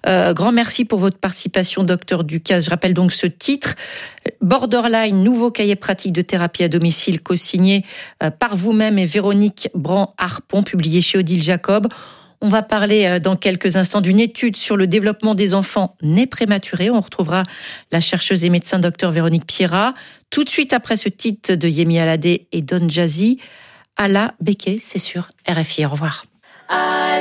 Grand merci pour votre participation, docteur Ducasse. Je rappelle donc ce titre, Borderline, nouveau cahier pratique de thérapie à domicile, co-signé par vous-même et Véronique Brand-Harpon, publié chez Odile Jacob. On va parler dans quelques instants d'une étude sur le développement des enfants nés prématurés. On retrouvera la chercheuse et médecin docteur Véronique Pierrat. Tout de suite après ce titre de Yemi Alade et Don Jazzy, Ala Beke, c'est sur RFI. Au revoir.